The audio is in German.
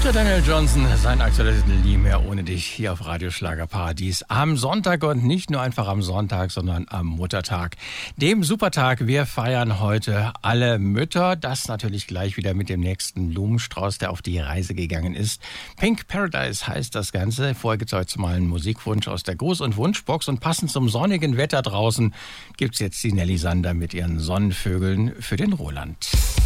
Der Daniel Johnston, sein aktuelles Nie mehr ohne dich hier auf Radio Schlagerparadies am Sonntag und nicht nur einfach am Sonntag, sondern am Muttertag, dem Supertag. Wir feiern heute alle Mütter, das natürlich gleich wieder mit dem nächsten Blumenstrauß, der auf die Reise gegangen ist. Pink Paradise heißt das Ganze. Vorher gibt es heute mal einen Musikwunsch aus der Gruß- und Wunschbox und passend zum sonnigen Wetter draußen gibt es jetzt die Nelly Sander mit ihren Sonnenvögeln für den Roland.